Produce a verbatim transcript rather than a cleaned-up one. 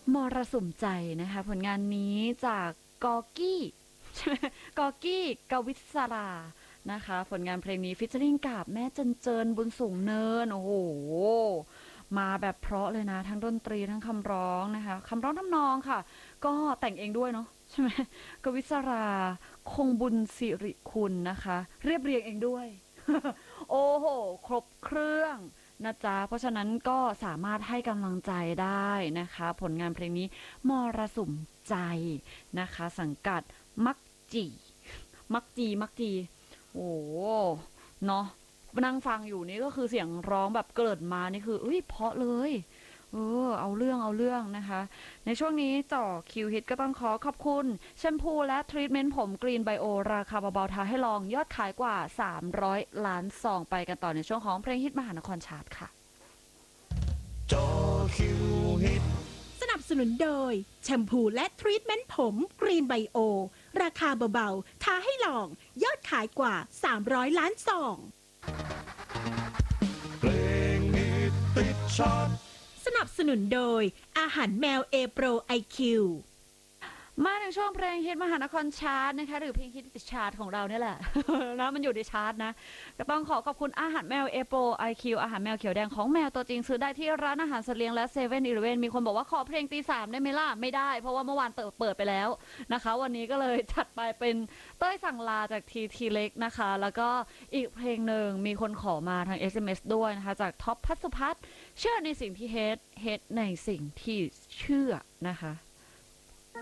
มรสุมใจนะคะผลงานนี้จากกอกี้ใช่ไหมกอกี้กวิศรานะคะผลงานเพลงนี้ฟิชเชอริงกับแม่เจนเจินบุญสูงเนินโอ้โหมาแบบเพราะเลยนะทั้งดนตรีทั้งคำร้องนะคะคำร้องทำนองค่ะก็แต่งเองด้วยเนาะใช่ไหมกวิศราคงบุญสิริคุณนะคะเรียบเรียงเองด้วยโอ้โหครบเครื่องนะจ๊ะเพราะฉะนั้นก็สามารถให้กำลังใจได้นะคะผลงานเพลงนี้มรสุมใจนะคะสังกัดมักจีมักจีมักจีโอ้เนาะนั่งฟังอยู่นี่ก็คือเสียงร้องแบบเกิดมานี่คือเอ้ยเพราะเลยเออเอาเรื่องเอาเรื่องนะคะในช่วงนี้จ่อคิวฮิตก็ต้องขอขอบคุณแชมพูและทรีทเมนต์ผมกรีนไบโอราคาเบาๆท้าให้ลองยอดขายกว่าสามร้อยล้านซองไปกันต่อในช่วงของเพลงฮิตมหานครชาร์ตค่ะจอคิวฮิตสนับสนุนโดยแชมพูและทรีทเมนต์ผมกรีนไบโอราคาเบาๆท้าให้ลองยอดขายกว่าสามร้อยล้านซองเพลงฮิตติดชาร์ตสนับสนุนโดยอาหารแมวเอโปรไอคิวมาถึงช่วงเพลงฮิตมหานครชาร์ตนะคะหรือเพลงฮิตติดชาร์ตของเราเนี่ยแหละ นะมันอยู่ในชาร์ตนะก็ต้องขอขอบคุณอาหารแมวเอโปรไอคิวอาหารแมวเขียวแดงของแมวตัวจริงซื้อได้ที่ร้านอาหารสัตว์เลี้ยงและเซเว่นอีเลฟเว่นมีคนบอกว่าขอเพลงตีสามได้ไหมล่ะไม่ได้เพราะว่าเมื่อวานเปิดไปแล้วนะคะวันนี้ก็เลยจัดไปเป็นเต้ยสั่งลาจากทีทีเล็กนะคะแล้วก็อีกเพลงหนึ่งมีคนขอมาทาง เอส เอ็ม เอส ด้วยนะคะจากท็อปพัสสุพัฒน์เชื่อในสิ่งที่เฮดเฮดในสิ่งที่เชื่อนะคะ